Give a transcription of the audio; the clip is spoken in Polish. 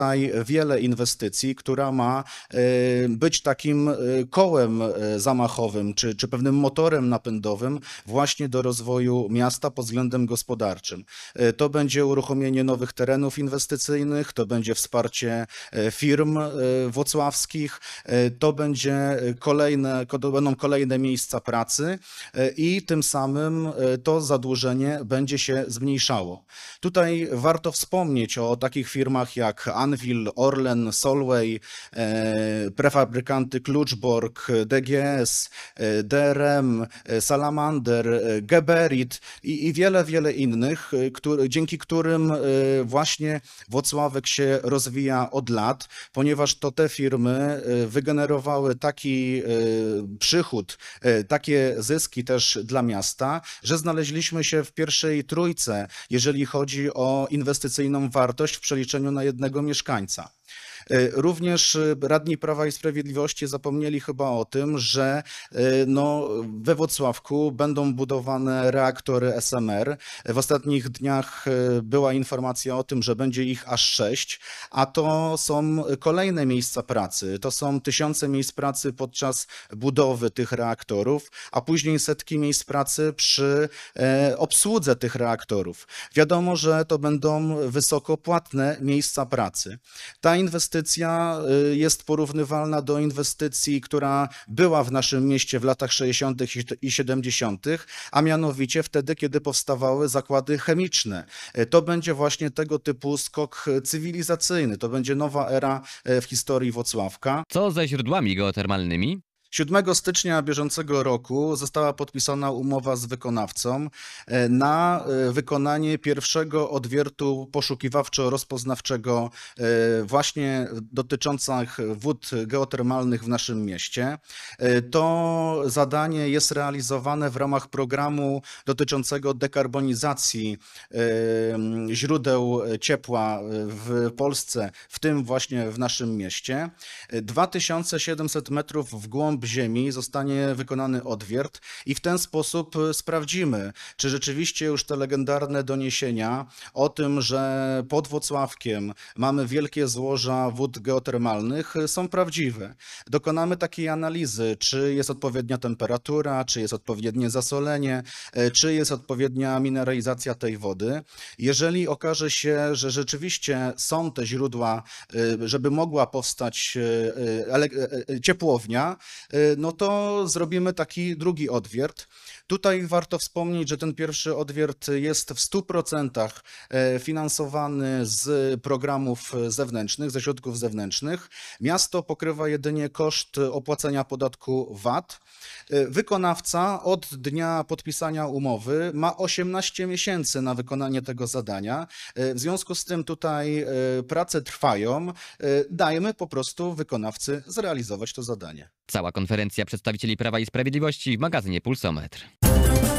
tutaj wiele inwestycji, która ma być takim kołem zamachowym, czy pewnym motorem napędowym właśnie do rozwoju miasta pod względem gospodarczym. To będzie uruchomienie nowych terenów inwestycyjnych, to będzie wsparcie firm włocławskich, to będą kolejne miejsca pracy i tym samym to zadłużenie będzie się zmniejszało. Tutaj warto wspomnieć o takich firmach jak Anwil, Orlen, Solvay, prefabrykanty Kluczborg, DGS, DRM, Salamander, Geberit i wiele innych, dzięki którym właśnie Włocławek się rozwija od lat, ponieważ to te firmy wygenerowały taki przychód, takie zyski też dla miasta, że znaleźliśmy się w pierwszej trójce, jeżeli chodzi o inwestycyjną wartość w przeliczeniu na jednego mieszkańca. Również radni Prawa i Sprawiedliwości zapomnieli chyba o tym, że we Włocławku będą budowane reaktory SMR. W ostatnich dniach była informacja o tym, że będzie ich aż 6, a to są kolejne miejsca pracy. To są tysiące miejsc pracy podczas budowy tych reaktorów, a później setki miejsc pracy przy obsłudze tych reaktorów. Wiadomo, że to będą wysoko płatne miejsca pracy. Ta inwestycja jest porównywalna do inwestycji, która była w naszym mieście w latach 60. i 70., a mianowicie wtedy, kiedy powstawały zakłady chemiczne. To będzie właśnie tego typu skok cywilizacyjny, to będzie nowa era w historii Włocławka. Co ze źródłami geotermalnymi? 7 stycznia bieżącego roku została podpisana umowa z wykonawcą na wykonanie pierwszego odwiertu poszukiwawczo-rozpoznawczego właśnie dotyczących wód geotermalnych w naszym mieście. To zadanie jest realizowane w ramach programu dotyczącego dekarbonizacji źródeł ciepła w Polsce, w tym właśnie w naszym mieście. 2700 metrów w głąb ziemi zostanie wykonany odwiert i w ten sposób sprawdzimy, czy rzeczywiście już te legendarne doniesienia o tym, że pod Włocławkiem mamy wielkie złoża wód geotermalnych, są prawdziwe. Dokonamy takiej analizy, czy jest odpowiednia temperatura, czy jest odpowiednie zasolenie, czy jest odpowiednia mineralizacja tej wody. Jeżeli okaże się, że rzeczywiście są te źródła, żeby mogła powstać ciepłownia, no to zrobimy taki drugi odwiert. Tutaj warto wspomnieć, że ten pierwszy odwiert jest w 100% finansowany z programów zewnętrznych, ze środków zewnętrznych. Miasto pokrywa jedynie koszt opłacenia podatku VAT. Wykonawca od dnia podpisania umowy ma 18 miesięcy na wykonanie tego zadania. W związku z tym tutaj prace trwają. Dajmy po prostu wykonawcy zrealizować to zadanie. Cała konferencja przedstawicieli Prawa i Sprawiedliwości w magazynie Pulsometr.